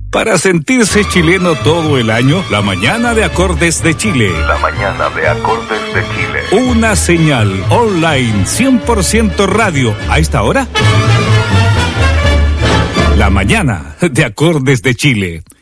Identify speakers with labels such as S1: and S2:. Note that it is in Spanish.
S1: Para sentirse chileno todo el año, la mañana de Acordes de Chile.
S2: La mañana de Acordes de Chile.
S1: Una señal online 100% radio. ¿A esta hora? La mañana de Acordes de Chile.